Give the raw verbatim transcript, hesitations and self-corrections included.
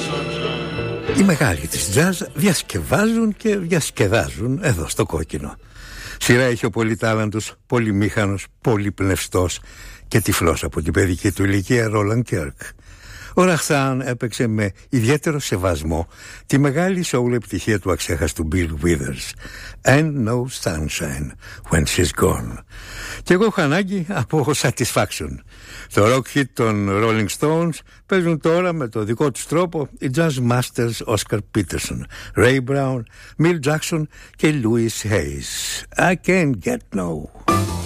Οι μεγάλοι της jazz διασκευάζουν και διασκεδάζουν εδώ στο κόκκινο. Σειρά έχει ο πολυτάλαντος, πολυμήχανος, πολυπνευστός και τυφλός από την παιδική του ηλικία Ρόλαν Κέρκ. Ο Ραχθάν έπαιξε με ιδιαίτερο σεβασμό τη μεγάλη σόουλ επιτυχία του αξέχαστου Bill Withers, And No Sunshine When She's Gone. Και εγώ έχω ανάγκη από Satisfaction. Το rock hit των Rolling Stones παίζουν τώρα με το δικό τους τρόπο οι jazz masters Oscar Peterson, Ray Brown, Milt Jackson και Louis Hayes. I can't get no.